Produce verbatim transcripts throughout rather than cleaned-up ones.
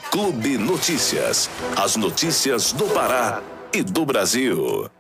Clube Notícias. As notícias do Pará e do Brasil.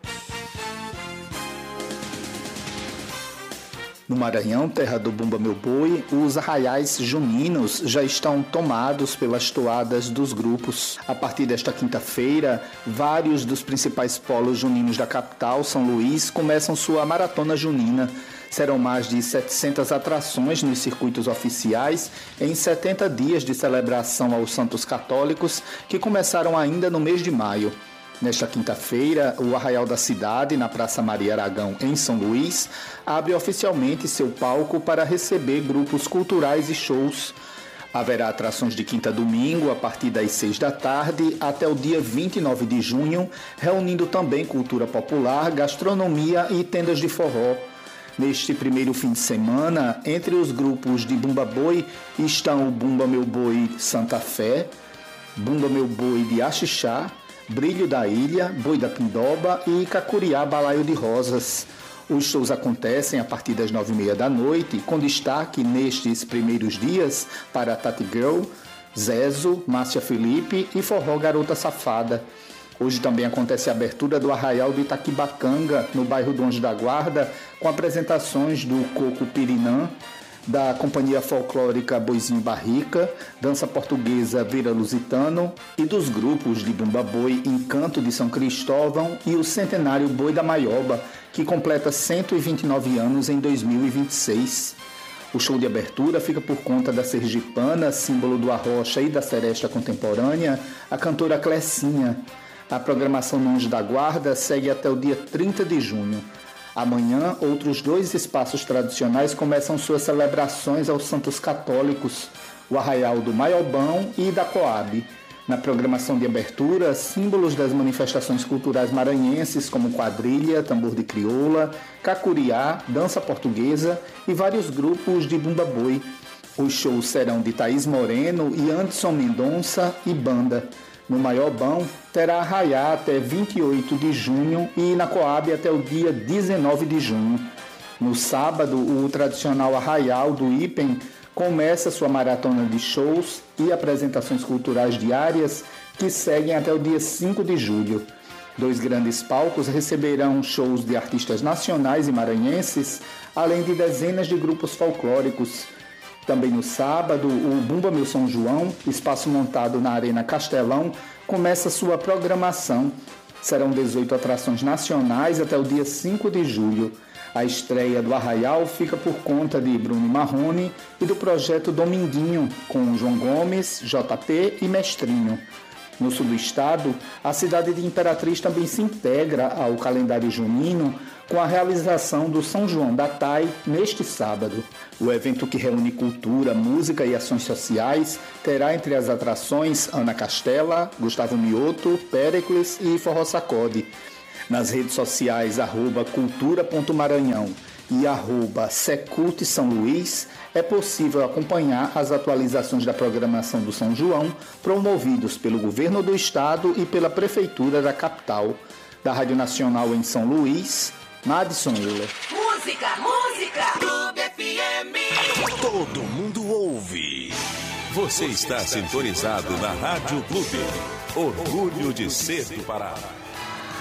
No Maranhão, terra do Bumba Meu Boi, os arraiais juninos já estão tomados pelas toadas dos grupos. A partir desta quinta-feira, vários dos principais polos juninos da capital, São Luís, começam sua maratona junina. Serão mais de setecentas atrações nos circuitos oficiais em setenta dias de celebração aos santos católicos, que começaram ainda no mês de maio. Nesta quinta-feira, o Arraial da Cidade, na Praça Maria Aragão, em São Luís, abre oficialmente seu palco para receber grupos culturais e shows. Haverá atrações de quinta a domingo, a partir das seis da tarde, até o dia vinte e nove de junho, reunindo também cultura popular, gastronomia e tendas de forró. Neste primeiro fim de semana, entre os grupos de Bumba Boi estão o Bumba Meu Boi Santa Fé, Bumba Meu Boi de Axixá, Brilho da Ilha, Boi da Pindoba e Cacuriá Balaio de Rosas. Os shows acontecem a partir das nove e meia da noite, com destaque nestes primeiros dias para Tati Girl, Zezo, Márcia Felipe e Forró Garota Safada. Hoje também acontece a abertura do Arraial do Itaquibacanga, no bairro do Anjo da Guarda, com apresentações do Coco Pirinã, da Companhia Folclórica Boizinho Barrica, Dança Portuguesa Vira Lusitano e dos grupos de Bumba Boi Encanto de São Cristóvão e o Centenário Boi da Maioba, que completa cento e vinte e nove anos em dois mil e vinte e seis. O show de abertura fica por conta da sergipana, símbolo do arrocha e da seresta contemporânea, a cantora Clecinha. A programação no Anjo da Guarda segue até o dia trinta de junho. Amanhã, outros dois espaços tradicionais começam suas celebrações aos santos católicos, o Arraial do Maiobão e da Coab. Na programação de abertura, símbolos das manifestações culturais maranhenses como quadrilha, tambor de crioula, cacuriá, dança portuguesa e vários grupos de Bumba Boi. Os shows serão de Thaís Moreno e Anderson Mendonça e banda. No Maiobão, terá arraiá até vinte e oito de junho e na Coab até o dia dezenove de junho. No sábado, o tradicional arraial do Ipen começa sua maratona de shows e apresentações culturais diárias que seguem até o dia cinco de julho. Dois grandes palcos receberão shows de artistas nacionais e maranhenses, além de dezenas de grupos folclóricos. Também no sábado, o Bumba Meu São João, espaço montado na Arena Castelão, começa sua programação. Serão dezoito atrações nacionais até o dia cinco de julho. A estreia do Arraial fica por conta de Bruno Marrone e do projeto Dominguinho, com João Gomes, J P e Mestrinho. No sul do estado, a cidade de Imperatriz também se integra ao calendário junino com a realização do São João da Thay neste sábado. O evento, que reúne cultura, música e ações sociais, terá entre as atrações Ana Castela, Gustavo Mioto, Péricles e Forró Sacode. Nas redes sociais arroba cultura.maranhão e arroba Secult São Luís, é possível acompanhar as atualizações da programação do São João, promovidos pelo Governo do Estado e pela Prefeitura da capital. Da Rádio Nacional em São Luís, Madison Euler. Música, música! Clube F M! Todo mundo ouve. Você está sintonizado na Rádio Clube. Orgulho de ser do Pará.